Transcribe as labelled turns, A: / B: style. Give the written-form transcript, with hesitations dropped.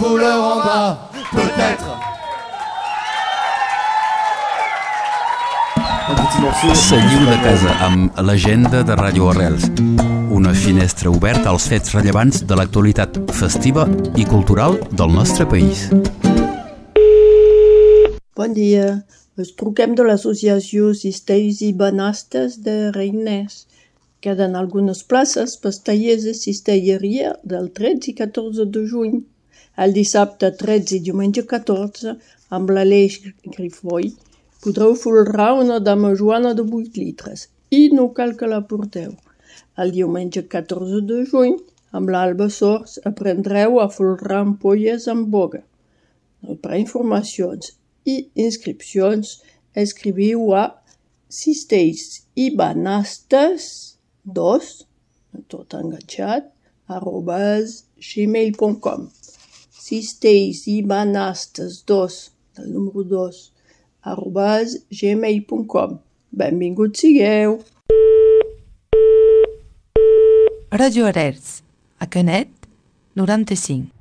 A: vous le rend pas, peut-être.
B: Seguiu de casa amb l'agenda de Ràdio Arrels, una finestra oberta als fets rellevants de l'actualitat festiva i cultural del nostre país.
C: Bon dia, us truquem de l'associació Cistells i Banastes de Reiners. Queden algunes places per tallers de cistelleria del 13 i 14 de juny. El dissabte 13 i diumenge 14, amb l'Aleix Grifoll, podreu folrar una dama joana de 8 litres i no cal que la porteu. El diumenge 14 de juny, amb l'Alba Sors, aprendreu a folrar ampolles amb boga. Per a informacions i inscripcions, escriviu a Cistells i Banastes 2, tot enganxat, @gmail.com. Cistells i Banastes 2, del número 2, @gmail.com. Benvinguts sigueu!
D: Radio Arrels, a Canet, 95.